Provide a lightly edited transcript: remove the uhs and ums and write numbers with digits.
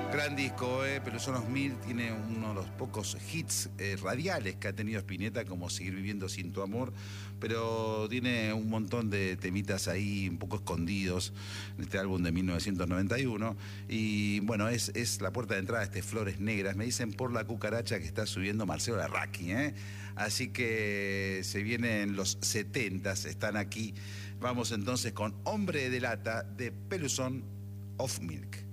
Gran disco, Peluzón 2000 tiene uno de los pocos hits radiales que ha tenido Spinetta, como Seguir viviendo sin tu amor, pero tiene un montón de temitas ahí un poco escondidos en este álbum de 1991. Y bueno, es la puerta de entrada de Flores Negras. Me dicen por la cucaracha que está subiendo Marcelo Larraqui, Así que se vienen los 70s, están aquí. Vamos entonces con Hombre de Lata de Peluzón of Milk.